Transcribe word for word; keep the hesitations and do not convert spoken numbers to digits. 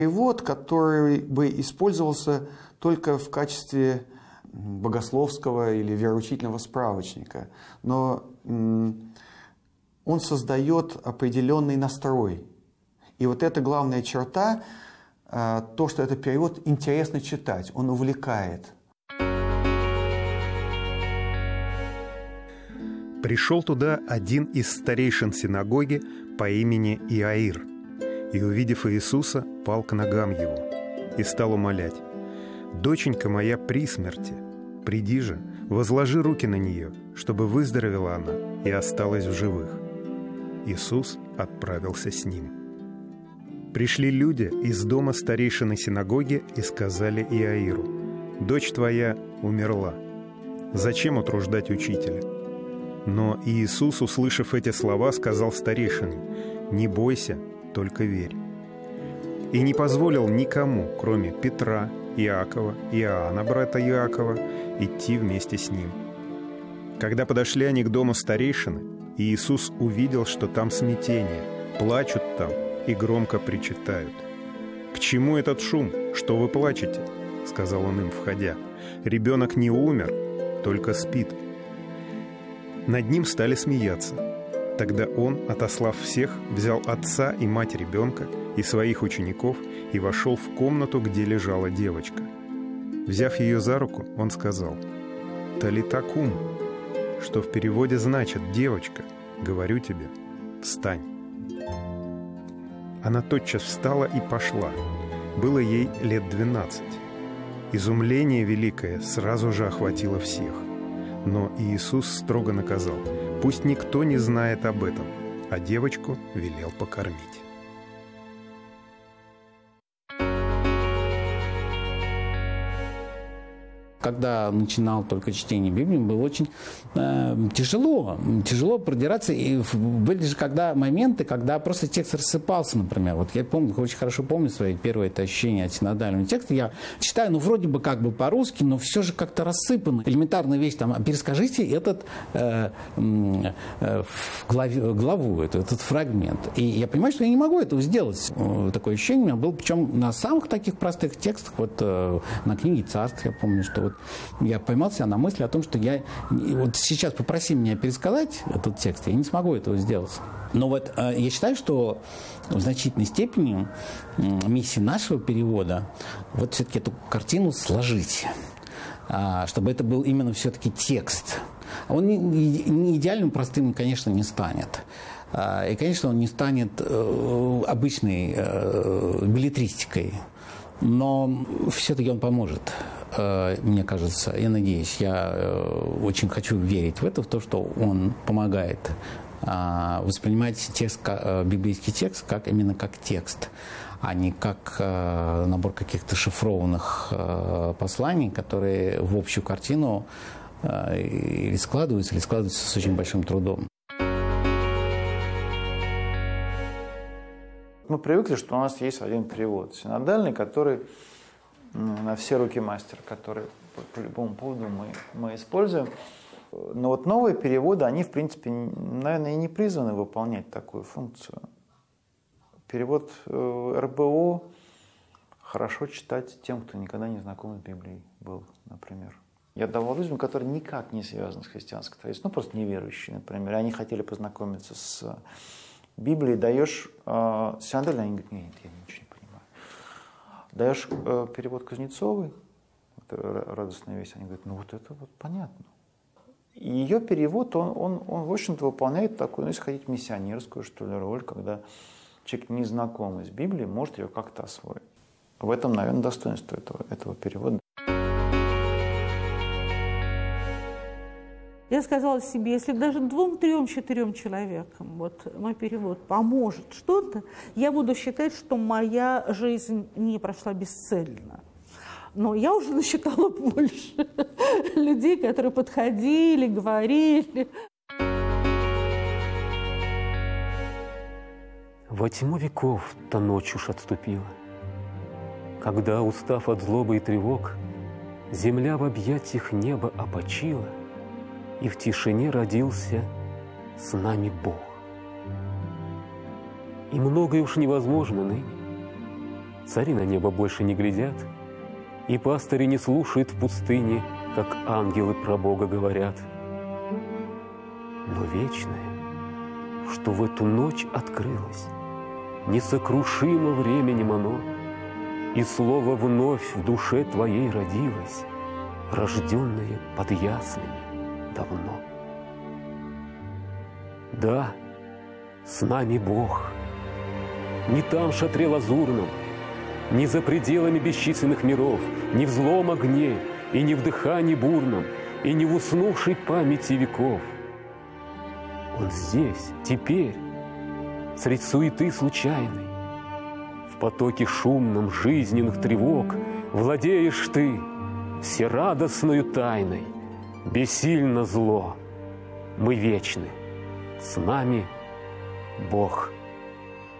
Перевод, который бы использовался только в качестве богословского или вероучительного справочника. Но он создает определенный настрой. И вот эта главная черта, то, что этот перевод интересно читать, он увлекает. Пришел туда один из старейшин синагоги по имени Иаир, и, увидев Иисуса, пал к ногам его и стал умолять: «Доченька моя при смерти, приди же, возложи руки на нее, чтобы выздоровела она и осталась в живых». Иисус отправился с ним. Пришли люди из дома старейшины синагоги и сказали Иаиру: «Дочь твоя умерла. Зачем утруждать учителя?» Но Иисус, услышав эти слова, сказал старейшине: «Не бойся, только верь». И не позволил никому, кроме Петра, Иакова, Иоанна, брата Иакова, идти вместе с ним. Когда подошли они к дому старейшины, Иисус увидел, что там смятение, плачут там и громко причитают. «К чему этот шум? Что вы плачете?» — сказал он им, входя. «Ребенок не умер, только спит». Над ним стали смеяться. Тогда он, отослав всех, взял отца и мать ребенка и своих учеников и вошел в комнату, где лежала девочка. Взяв ее за руку, он сказал: «Талита кум», что в переводе значит: «Девочка, говорю тебе, встань». Она тотчас встала и пошла. Было ей лет двенадцать. Изумление великое сразу же охватило всех. Но Иисус строго наказал: пусть никто не знает об этом, а девочку велел покормить. Когда начинал только чтение Библии, было очень э, тяжело, тяжело продираться. И были же когда моменты, когда просто текст рассыпался, например. Вот я помню, очень хорошо помню свои первые это ощущения от синодального текста. Я читаю, ну, вроде бы как бы по-русски, но все же как-то рассыпано. Элементарная вещь, там, перескажите этот э, э, в главе, главу, этот, этот фрагмент. И я понимаю, что я не могу этого сделать. Такое ощущение у меня было, причем на самых таких простых текстах, вот э, на книге «Царств», я помню, что вот я поймал себя на мысли о том, что я вот сейчас попроси меня пересказать этот текст, я не смогу этого сделать. Но вот э, я считаю, что в значительной степени э, миссия нашего перевода вот все-таки эту картину сложить, э, чтобы это был именно все-таки текст. Он не, не идеальным простым, конечно, не станет. Э, и, конечно, он не станет э, обычной э, беллетристикой. Но все-таки он поможет, мне кажется, я надеюсь, я очень хочу верить в это, в то, что он помогает воспринимать текст, библейский текст как, именно как текст, а не как набор каких-то шифрованных посланий, которые в общую картину или складываются, или складываются с очень большим трудом. Мы привыкли, что у нас есть один перевод синодальный, который на все руки мастер, который по любому поводу мы, мы используем. Но вот новые переводы, они, в принципе, наверное, и не призваны выполнять такую функцию. Перевод эр бэ о хорошо читать тем, кто никогда не знаком с Библией был, например. Я давал людям, которые никак не связаны с христианской традицией, ну, просто неверующие, например. Они хотели познакомиться с Библии, даешь э, синодальный, они говорят: нет, я ничего не понимаю. Даешь э, перевод Кузнецовой, «Радостная весть», они говорят: ну вот это вот понятно. И ее перевод, он, он, он в общем-то, выполняет такую, ну, если хотите, миссионерскую, что ли, роль, когда человек, незнакомый с Библией, может ее как-то освоить. В этом, наверное, достоинство этого, этого перевода. Я сказала себе, если даже двум, трем, четырем человекам вот мой перевод поможет что-то, я буду считать, что моя жизнь не прошла бесцельно. Но я уже насчитала больше людей, которые подходили, говорили. Во тьму веков та ночь уж отступила, когда, устав от злобы и тревог, земля в объятиях неба опочила, и в тишине родился с нами Бог. И многое уж невозможно ныне, Цари на небо больше не глядят, и пастыри не слушают в пустыне, как ангелы про Бога говорят. Но вечное, что в эту ночь открылось, несокрушимо временем оно, и слово вновь в душе твоей родилось, рожденное под яслями давно. Да, с нами Бог, не там в шатре лазурном, не за пределами бесчисленных миров, не в злом огне, и не в дыхании бурном, и не в уснувшей памяти веков. Он здесь, теперь, средь суеты случайной, в потоке шумном жизненных тревог владеешь ты всерадостною тайной. Бессильно зло, мы вечны, с нами Бог.